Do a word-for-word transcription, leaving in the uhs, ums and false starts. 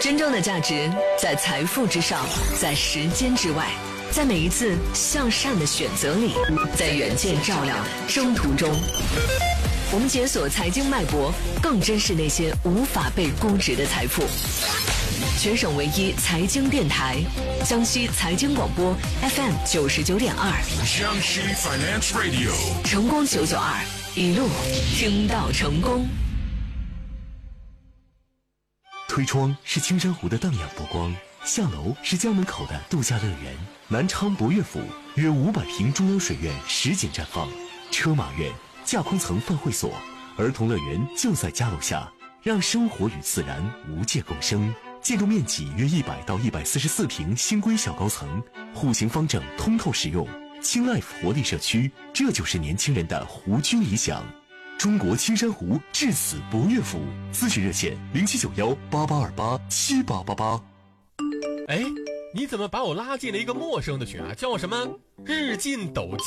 真正的价值在财富之上，在时间之外，在每一次向善的选择里，在远见照亮征途中。我们解锁财经脉搏，更珍视那些无法被估值的财富。全省唯一财经电台，江西财经广播 F M 九十九点二， 江西 Finance Radio， 成功九九二，一路听到成功。 推窗是青山湖的荡漾波光，下楼是家门口的度假乐园。南昌博悦府约五百平中央水院实景绽放，车马院、架空层饭会所、儿童乐园就在家楼下，让生活与自然无界共生。建筑面积约一百到一百四十四平，新规小高层，户型方正，通透实用。青 Life 活力社区，这就是年轻人的湖居理想。中国青山湖至此博悦府，咨询热线零七九幺八八二八七八八八。 哎，你怎么把我拉进了一个陌生的群啊？叫什么日进斗金？